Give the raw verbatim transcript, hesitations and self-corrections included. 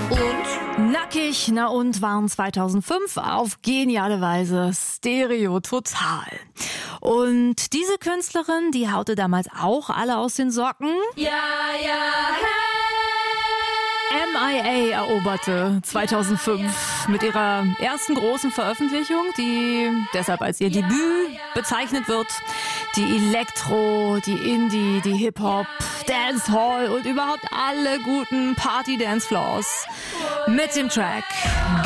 Und? Nackig, na und, waren zweitausendfünf auf geniale Weise Stereo Total. Und diese Künstlerin, die haute damals auch alle aus den Socken. Ja, ja, hey! M I A eroberte zweitausendfünf mit ihrer ersten großen Veröffentlichung, die deshalb als ihr Debüt bezeichnet wird. Die Elektro, die Indie, die Hip-Hop, Dancehall und überhaupt alle guten Party-Dancefloors mit dem Track